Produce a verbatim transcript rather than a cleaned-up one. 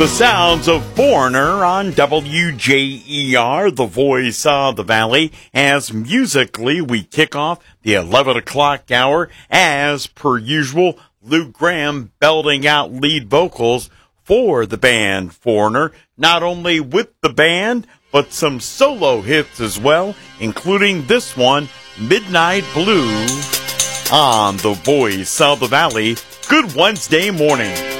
The sounds of Foreigner on W J E R, the voice of the Valley, as musically we kick off the eleven o'clock hour. As per usual, Luke Graham belting out lead vocals for the band Foreigner, not only with the band, but some solo hits as well, including this one, Midnight Blue, on the voice of the Valley. Good Wednesday morning.